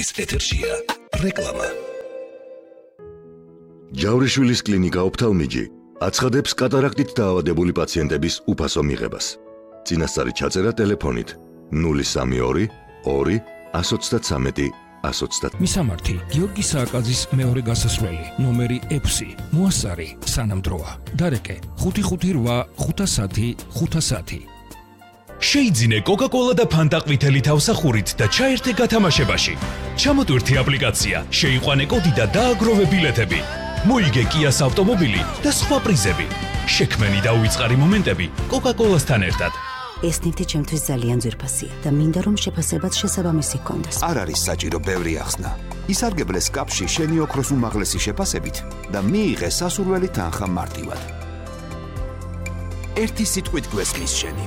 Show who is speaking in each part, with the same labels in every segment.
Speaker 1: ეთერშია რეკლამა.
Speaker 2: ჯავრიშვილის კლინიკა ოფთალმიჯი აცხადებს კატარაქტით დაავადებული პაციენტების უფასო მიღებას. წინასწარი ჩაწერა ტელეფონით 032 2 133 130.
Speaker 3: მისამართი გიორგი სააკაძის მეორე გასასვლელი ნომერი 6 მოასარი სანამდროა დარეკე 558 510 510.
Speaker 4: შეიძინე კოკა-კოლა და ფანტა ყვითელი თავსახურით და ჩაერთე გათამაშებაში. ჩამოტვირთი აპლიკაცია, შეიყვანე კოდი და დააგროვე ბილეთები. მოიგე კიას ავტომობილი და სხვა პრიზები. შექმენი და უიწყარი მომენტები კოკა-კოლასთან ერთად.
Speaker 5: ეს ნივთი ჩემთვის ძალიან ძვირფასია და მინდა რომ შეფასებაც შესაბამისი ჰქონდეს.
Speaker 6: არ არის საჭირო ბევრი ახსნა. ისარგებლე სკაფში შენი ოქროს უმაღლესი შეფასებით და მიიღე სასურველი თანხა მარტივად. ერთი სიტყვით გვესმის შენი.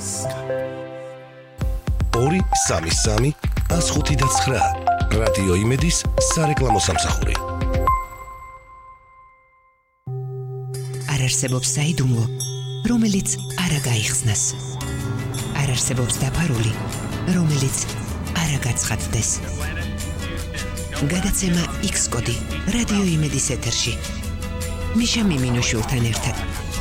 Speaker 1: 233 159 რადიო იმედის სარეკლამო სამსახური.
Speaker 7: არ არსებობს საიდუმლო, რომელიც არ გაიხსნას. არ არსებობს დაფარული, რომელიც არ გაცხადდეს. გადაცემა X კოდი რადიო იმედის ეთერში. მიშა მიმინოშულთან ერთად.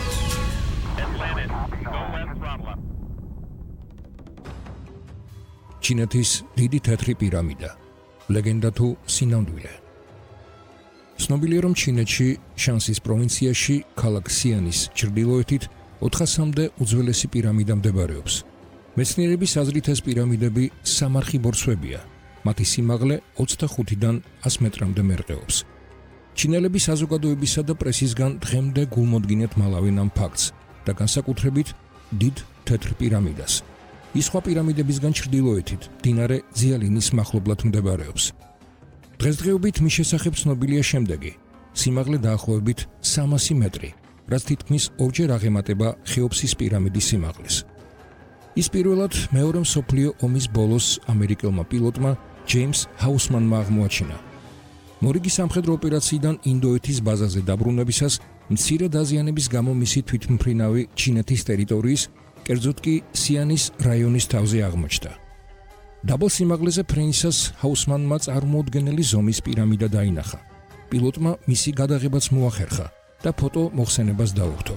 Speaker 3: ჩინეთის დიდი თეთრი პირამიდა, ლეგენდა თუ სინამდვილე. ცნობილია, რომ ჩინეთში შანსის პროვინციაში ქალაქ სიანის ჩრდილოეთით 400-მდე უძველესი პირამიდა მდებარეობს. მეცნიერების აზრით ეს პირამიდები სამარხი ბორცვებია. მათი სიმაღლე 25-დან 100 მეტრამდე მერყეობს. ჩინელები საზოგადოებისა და პრესისგან დღემდე გულმოდგინედ მალავენ ამ ფაქტს და განსაკუთრებით დიდ თეთრ პირამიდას. ის სხვა პირამიდებისგან ჩრდილოეთით, მდინარე ძიალინის მახლობლად მდებარეობს. დღესდღეობით მის შესახებ ცნობილია შემდეგი: სიმაღლე დაახლოებით 300 მეტრი, რაც თითქმის ორჯერ აღემატება ხეოფსის პირამიდის სიმაღლეს. ის პირველად მეორე მსოფლიო ომის ბოლოს ამერიკელმა პილოტმა ჯეიმს ჰაუსმანმა აღმოაჩინა. მორიგი სამხედრო ოპერაციიდან ინდოეთის ბაზაზე დაბრუნებისას მცირე დაზიანების გამო მისი თვითმფრინავი ჩინეთის ტერიტორიის, კერძოდ კი სიანის რაიონის თავზე აღმოჩნდა. დაბალ სიმაღლეზე ფრენისას ჰაუსმანმა წარმოუდგენელი ზომის პირამიდა დაინახა. პილოტმა მისი გადაღებაც მოახერხა და ფოტო მოხსენებას დაუხტო.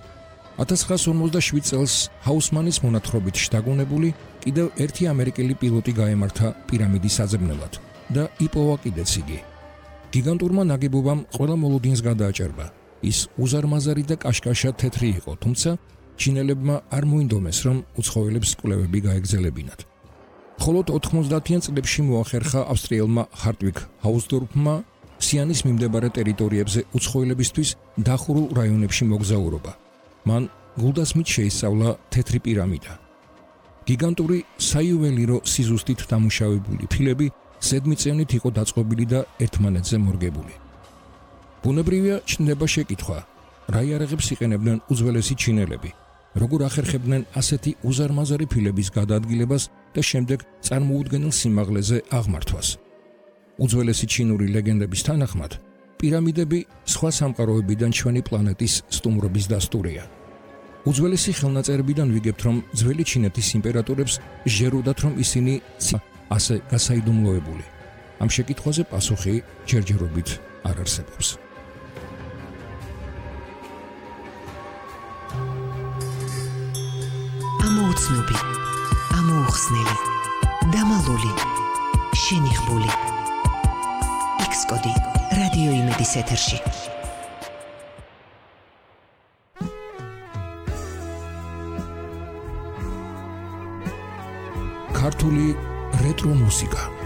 Speaker 3: 1957 წელს ჰაუსმანის მონათხრობით შთაგონებული კიდევ ერთი ამერიკელი პილოტი გაემართა პირამიდის საძებნელად და იპოვა კიდეც იგი. გიგანტურმა ნაგებობამ ყველა მოლოდინს გადააჭერბა. ის უზარმაზარი და კაშკაშა თეთრი იყო, თუმცა ჩინელებმა არ მოინდომეს, რომ უცხოელებს კვლევები გაეგზელებინათ. მხოლოდ 90-იან წლებში მოახერხა ავსტრიელმა ჰარტვიგ ჰაუსდორფმა სიანის მიმდებარე ტერიტორიებზე უცხოელებისთვის დახურულ რაიონებში მოგზაურობა. მან გულდასმით შეისწავლა თეთრი პირამიდა. გიგანტური საიუველირო სიზუსტით დამუშავებული ფილები ზედმიწევნით იყო დაწყობილი და ერთმანეთზე მორგებული. ბუნებრივია ჩნდება შეკითხვა, რა იარაღებს იყენებდნენ უძველესი ჩინელები, როგორ ახერხებდნენ ასეთი უზარმაზარი ფილების გადაადგილებას და შემდეგ წარმოუდგენელ სიმაღლეზე აღმართვას. უძველესი ჩინური ლეგენდების თანახმად, პირამიდები სხვა სამყაროებიდან ჩვენი პლანეტის სტუმრობის დასტურია. უძველესი ხელნაწერებიდან ვიგებთ, რომ ძველი ჩინეთის იმპერატორებს ჟეროდათ, რომ ისინი ასე გასაიდუმლოებული. ამ შეკითხვაზე პასუხი ჯერჯერობით არ არსებობს.
Speaker 7: ამოუცნობი, ამოუხსნელი, დამალული, შენიღბული. X კოდი რადიო იმედის ეთერში.
Speaker 3: ქართული რეტრო მუსიკა.